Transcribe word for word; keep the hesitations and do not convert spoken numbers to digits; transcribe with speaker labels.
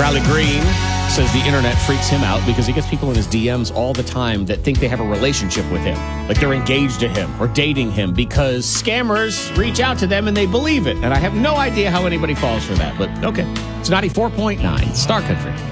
Speaker 1: Riley Green says the internet freaks him out because he gets people in his D Ms all the time that think they have a relationship with him, like they're engaged to him or dating him, because scammers reach out to them and they believe it. And I have no idea how anybody falls for that, but okay. It's ninety-four point nine Star Country.